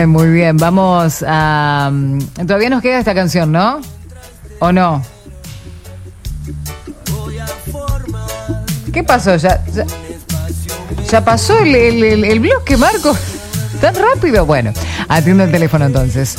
Muy bien, vamos a... Todavía nos queda esta canción, ¿no? ¿O no? ¿Qué pasó? ¿Ya pasó el bloque, Marco? ¿Tan rápido? Bueno, atiendo el teléfono entonces.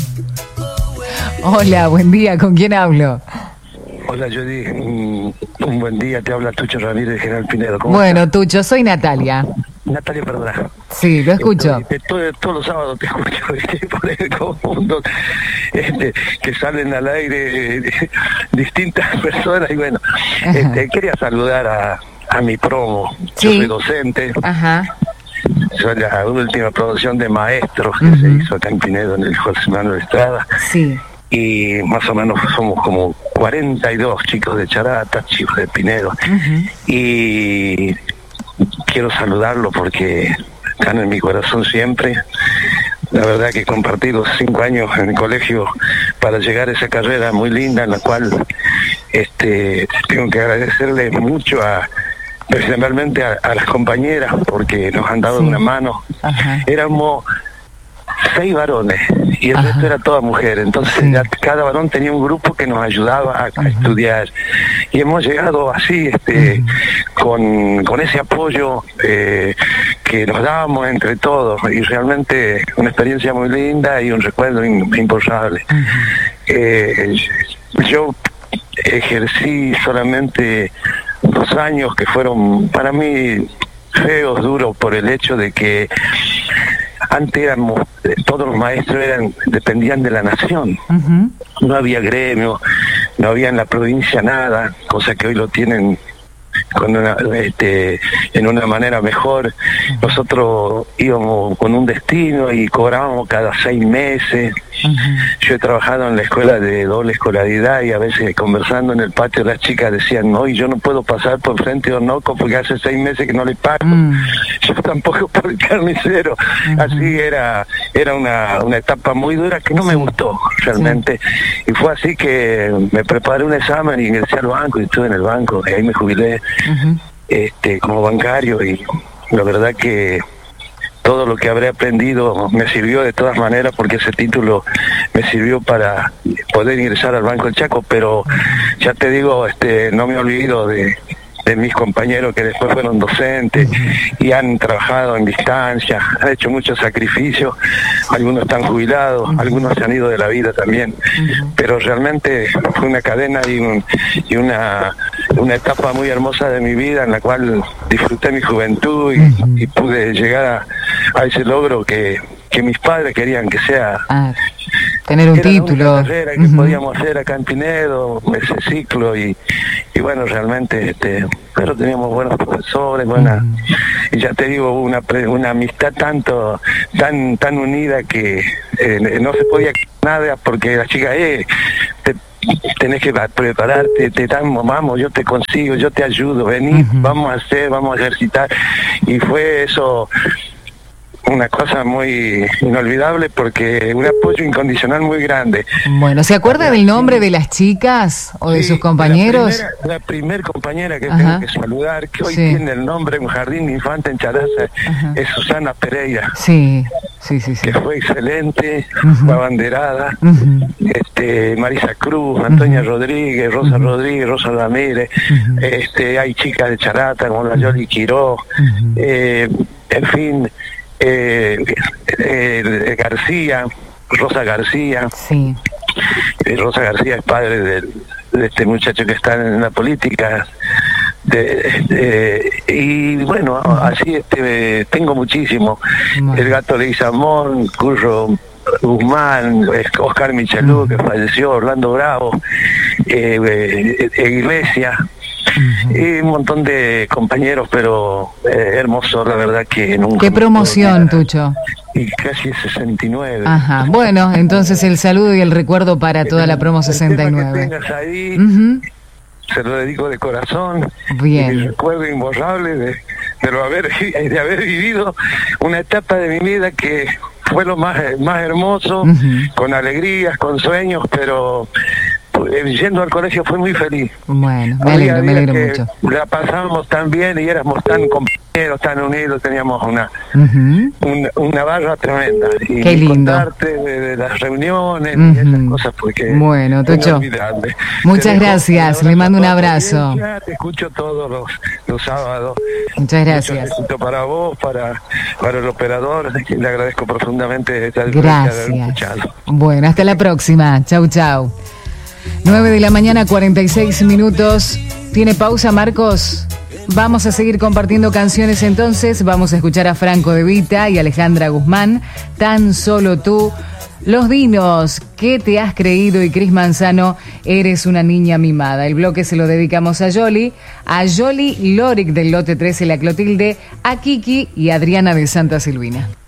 Hola, buen día, ¿con quién hablo? Hola, Judy, un buen día, te habla Tucho Ramírez de General Pinedo. Bueno, estás? Tucho, soy Natalia. Natalia, perdona. Sí, lo escucho. Todos los sábados te escucho por el conjunto que salen al aire distintas personas y bueno, quería saludar a mi promo. Sí. Yo soy docente. Ajá. Soy la última producción de maestros que se hizo acá en Pinedo, en el José Manuel Estrada. Sí. Y más o menos somos como 42 chicos de Charata, chicos de Pinedo. Y quiero saludarlo porque están en mi corazón siempre. La verdad que compartí los 5 años en el colegio para llegar a esa carrera muy linda en la cual tengo que agradecerle mucho principalmente a las compañeras porque nos han dado una mano. Ajá. Éramos 6 varones y el resto era toda mujer, entonces ya cada varón tenía un grupo que nos ayudaba a estudiar y hemos llegado así con ese apoyo que nos dábamos entre todos y realmente una experiencia muy linda y un recuerdo imborrable. Yo ejercí solamente 2 años que fueron para mí feos, duros por el hecho de que antes todos los maestros dependían de la nación. No había gremio, no había en la provincia nada, cosa que hoy lo tienen en una manera mejor. Nosotros íbamos con un destino y cobrábamos cada 6 meses. Yo he trabajado en la escuela de doble escolaridad y a veces conversando en el patio las chicas decían, no, y yo no puedo pasar por frente de Ornoco porque hace 6 meses que no le pago. Yo tampoco por el carnicero. Así era una etapa muy dura que no me gustó realmente. Y fue así que me preparé un examen y ingresé al banco y estuve en el banco y ahí me jubilé como bancario y la verdad que todo lo que habré aprendido me sirvió de todas maneras porque ese título me sirvió para poder ingresar al Banco del Chaco, pero ya te digo, no me olvido de mis compañeros que después fueron docentes y han trabajado en distancia, han hecho muchos sacrificios, algunos están jubilados, algunos se han ido de la vida también, pero realmente fue una cadena y una etapa muy hermosa de mi vida en la cual disfruté mi juventud y pude llegar a ese logro que mis padres querían que sea. Tener un título. Una carrera que podíamos hacer acá en Pinedo, ese ciclo y bueno, realmente pero teníamos buenos profesores, y ya te digo, una amistad tan unida que no se podía nada porque las chicas tenés que prepararte, vamos, yo te consigo, yo te ayudo, vení, vamos a ejercitar y fue eso una cosa muy inolvidable porque un apoyo incondicional muy grande. Bueno, ¿se acuerda del nombre de las chicas o de sus compañeros? La primer compañera que tengo que saludar, que hoy tiene el nombre en un jardín de infante en Charaza, es Susana Pereira. Sí. Que fue excelente, fue abanderada. Marisa Cruz, Antonia Rodríguez, Rosa Rodríguez, Rosa Ramírez. Hay chicas de Charata como la Yoli Quiró. En fin, García, Rosa García. Rosa García es padre de este muchacho que está en la política. Y bueno, así tengo muchísimo. El Gato Leguizamón, Curro Guzmán, Oscar Michelú, que falleció, Orlando Bravo, Iglesia. Y un montón de compañeros, pero hermoso, la verdad que nunca. ¿Qué promoción, Tucho? Y casi 69. Ajá, bueno, entonces el saludo y el recuerdo para toda la promo 69. Que tengas ahí, se lo dedico de corazón. Bien. Y mi recuerdo imborrable de haber vivido una etapa de mi vida que fue lo más hermoso, con alegrías, con sueños, pero yendo al colegio fui muy feliz. Bueno, me alegro mucho. La pasábamos tan bien y éramos tan compañeros, tan unidos, teníamos una barra tremenda. Y qué lindo. Contarte de las reuniones y esas cosas, porque bueno, Tocho, muchas gracias, le mando un abrazo. Te escucho todos los sábados. Muchas gracias. Mucho para vos, para el operador, le agradezco profundamente esta gracias. Bueno, hasta la próxima. Chau, chau. 9:46 a.m. ¿Tiene pausa, Marcos? Vamos a seguir compartiendo canciones entonces. Vamos a escuchar a Franco De Vita y Alejandra Guzmán. Tan solo tú. Los Dinos, ¿qué te has creído? Y Cris Manzano, eres una niña mimada. El bloque se lo dedicamos a Yoli Loric del lote 13, la Clotilde, a Kiki y Adriana de Santa Silvina.